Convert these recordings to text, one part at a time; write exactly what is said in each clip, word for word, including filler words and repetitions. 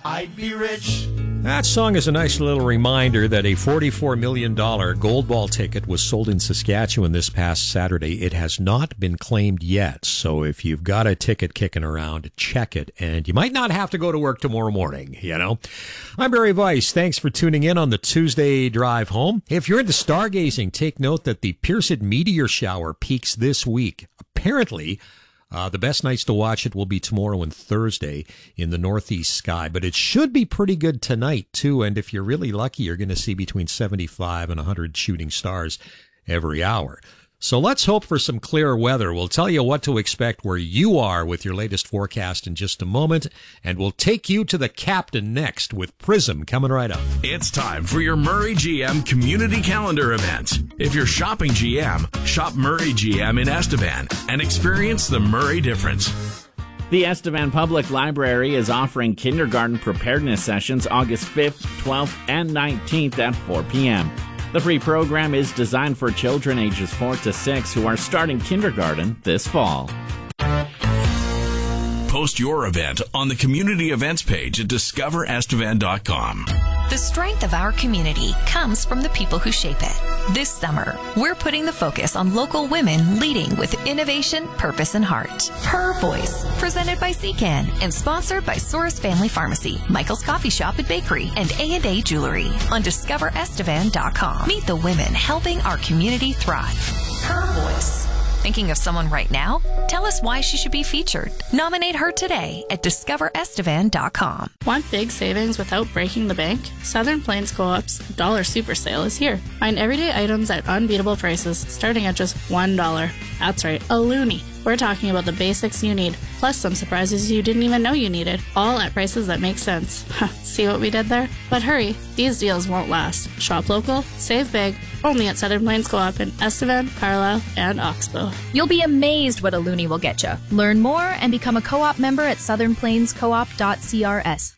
I'd be rich. That song is a nice little reminder that a forty-four million dollars Gold Ball ticket was sold in Saskatchewan this past Saturday. It has not been claimed yet, so if you've got a ticket kicking around, check it, and you might not have to go to work tomorrow morning, you know. I'm Barry Weiss. Thanks for tuning in on the Tuesday drive home. If you're into stargazing, take note that the Pearson meteor shower peaks this week. Apparently, Uh, the best nights to watch it will be tomorrow and Thursday in the northeast sky, but it should be pretty good tonight, too. And if you're really lucky, you're going to see between seventy-five and one hundred shooting stars every hour. So let's hope for some clearer weather. We'll tell you what to expect where you are with your latest forecast in just a moment, and we'll take you to the captain next with Prism coming right up. It's time for your Murray G M Community Calendar event. If you're shopping G M, shop Murray G M in Estevan and experience the Murray difference. The Estevan Public Library is offering kindergarten preparedness sessions August fifth, twelfth, and nineteenth at four p.m. The free program is designed for children ages four to six who are starting kindergarten this fall. Post your event on the community events page at discover estevan dot com. The strength of our community comes from the people who shape it. This summer, we're putting the focus on local women leading with innovation, purpose, and heart. Her Voice, presented by C C A N and sponsored by Source Family Pharmacy, Michael's Coffee Shop and Bakery, and A and A Jewelry on discover estevan dot com. Meet the women helping our community thrive. Her Voice. Thinking of someone right now? Tell us why she should be featured. Nominate her today at discover estevan dot com. Want big savings without breaking the bank? Southern Plains Co-op's Dollar Super Sale is here. Find everyday items at unbeatable prices, starting at just one dollar. That's right, a loonie. We're talking about the basics you need, plus some surprises you didn't even know you needed, all at prices that make sense. See what we did there? But hurry, these deals won't last. Shop local, save big, only at Southern Plains Co-op in Estevan, Carlisle, and Oxbow. You'll be amazed what a loonie will get you. Learn more and become a co-op member at southern plains co op dot c r s.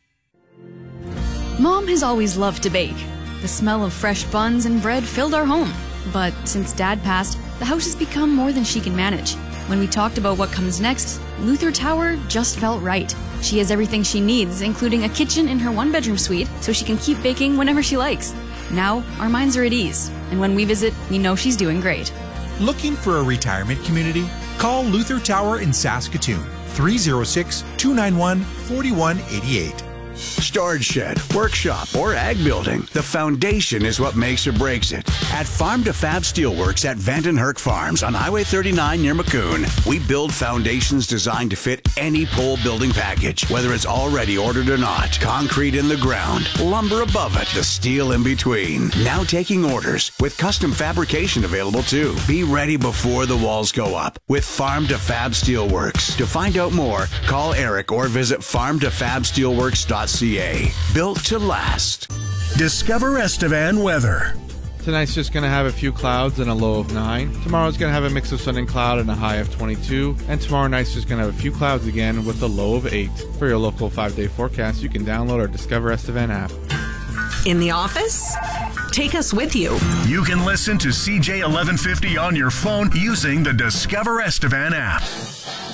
Mom has always loved to bake. The smell of fresh buns and bread filled our home. But since Dad passed, the house has become more than she can manage. When we talked about what comes next, Luther Tower just felt right. She has everything she needs, including a kitchen in her one-bedroom suite, so she can keep baking whenever she likes. Now, our minds are at ease, and when we visit, we know she's doing great. Looking for a retirement community? Call Luther Tower in Saskatoon, three oh six, two nine one, four one eight eight. Storage shed, workshop, or ag building, the foundation is what makes or breaks it. At Farm to Fab Steelworks at Vandenherk Farms on Highway thirty-nine near Maccoon, we build foundations designed to fit any pole building package, whether it's already ordered or not. Concrete in the ground, lumber above it, the steel in between. Now taking orders with custom fabrication available too. Be ready before the walls go up with Farm to Fab Steelworks. To find out more, call Eric or visit farm to fab steelworks dot c a. Built to last. Discover Estevan weather. Tonight's just going to have a few clouds and a low of nine. Tomorrow's going to have a mix of sun and cloud and a high of twenty-two. And tomorrow night's just going to have a few clouds again with a low of eight. For your local five-day forecast, you can download our Discover Estevan app. In the office? Take us with you. You can listen to C J eleven fifty on your phone using the Discover Estevan app.